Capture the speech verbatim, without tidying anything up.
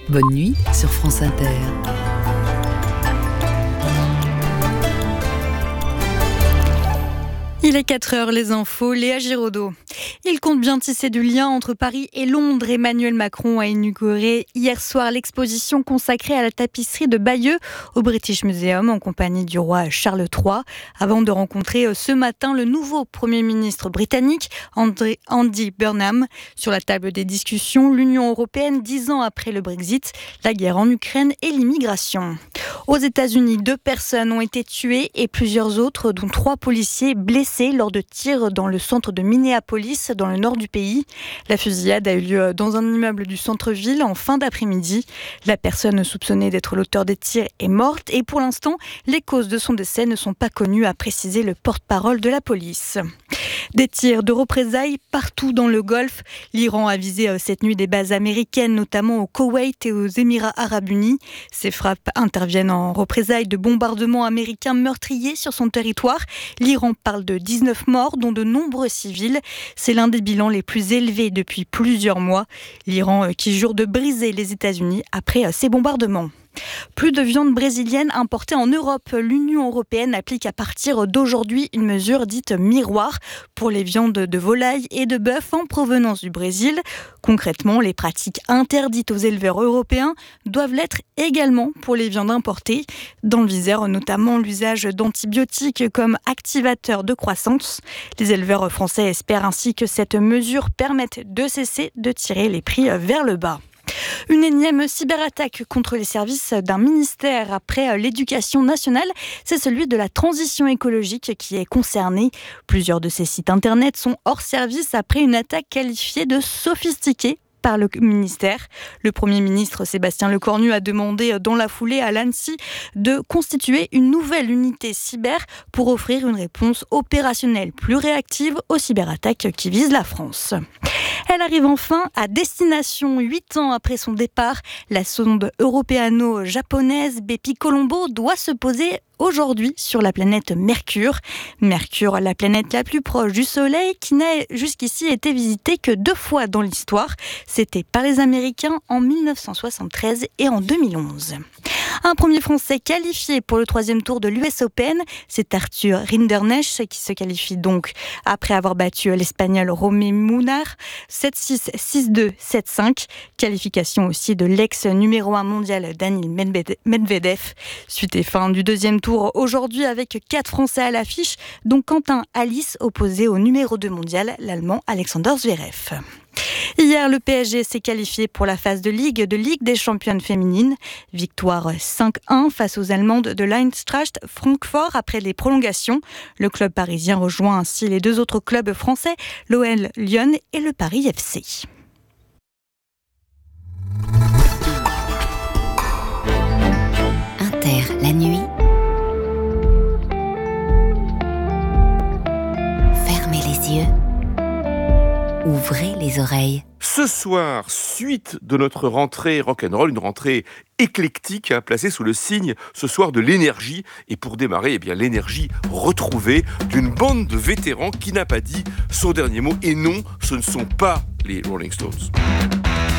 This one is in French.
Bonne nuit sur France Inter. Il est quatre heures, les infos, Léa Giraudot. Il compte bien tisser du lien entre Paris et Londres. Emmanuel Macron a inauguré hier soir l'exposition consacrée à la tapisserie de Bayeux au British Museum en compagnie du roi Charles trois, avant de rencontrer ce matin le nouveau Premier ministre britannique, André, Andy Burnham. Sur la table des discussions, l'Union européenne, dix ans après le Brexit, la guerre en Ukraine et l'immigration. Aux États-Unis, deux personnes ont été tuées et plusieurs autres, dont trois policiers, blessés lors de tirs dans le centre de Minneapolis, dans le nord du pays. La fusillade a eu lieu dans un immeuble du centre-ville en fin d'après-midi. La personne soupçonnée d'être l'auteur des tirs est morte et pour l'instant, les causes de son décès ne sont pas connues, a précisé le porte-parole de la police. Des tirs de représailles partout dans le Golfe. L'Iran a visé cette nuit des bases américaines, notamment au Koweït et aux Émirats arabes unis. Ces frappes interviennent en représailles de bombardements américains meurtriers sur son territoire. L'Iran parle de dix-neuf morts, dont de nombreux civils. C'est l'un des bilans les plus élevés depuis plusieurs mois. L'Iran qui jure de briser les États-Unis après ces bombardements. Plus de viande brésilienne importée en Europe. L'Union européenne applique à partir d'aujourd'hui une mesure dite miroir pour les viandes de volaille et de bœuf en provenance du Brésil. Concrètement, les pratiques interdites aux éleveurs européens doivent l'être également pour les viandes importées. Dans le viseur, notamment l'usage d'antibiotiques comme activateurs de croissance. Les éleveurs français espèrent ainsi que cette mesure permette de cesser de tirer les prix vers le bas. Une énième cyberattaque contre les services d'un ministère après l'éducation nationale, c'est celui de la transition écologique qui est concerné. Plusieurs de ces sites internet sont hors service après une attaque qualifiée de sophistiquée par le ministère. Le Premier ministre Sébastien Lecornu a demandé dans la foulée à l'A N S I de constituer une nouvelle unité cyber pour offrir une réponse opérationnelle plus réactive aux cyberattaques qui visent la France. Elle arrive enfin à destination. Huit ans après son départ, la sonde européano-japonaise Bepi Colombo doit se poser aujourd'hui sur la planète Mercure. Mercure, la planète la plus proche du Soleil, qui n'a jusqu'ici été visitée que deux fois dans l'histoire. C'était par les Américains en mille neuf cent soixante-treize et en deux mille onze. Un premier Français qualifié pour le troisième tour de l'U S Open, c'est Arthur Rinderknecht qui se qualifie donc après avoir battu l'Espagnol Romain Munar sept six, six deux, sept cinq. Qualification aussi de l'ex numéro un mondial Daniil Medvedev. Suite et fin du deuxième tour aujourd'hui avec quatre Français à l'affiche, dont Quentin Alice opposé au numéro deux mondial, l'Allemand Alexander Zverev. Hier, le P S G s'est qualifié pour la phase de Ligue de Ligue des championnes féminines. Victoire cinq un face aux Allemandes de l'Eintracht Francfort après les prolongations. Le club parisien rejoint ainsi les deux autres clubs français, l'O L Lyon et le Paris F C. Inter, la nuit. Fermez les yeux. Ouvrez les oreilles. Ce soir, suite de notre rentrée rock'n'roll, une rentrée éclectique, hein, placée sous le signe ce soir de l'énergie. Et pour démarrer, eh bien, l'énergie retrouvée d'une bande de vétérans qui n'a pas dit son dernier mot. Et non, ce ne sont pas les Rolling Stones.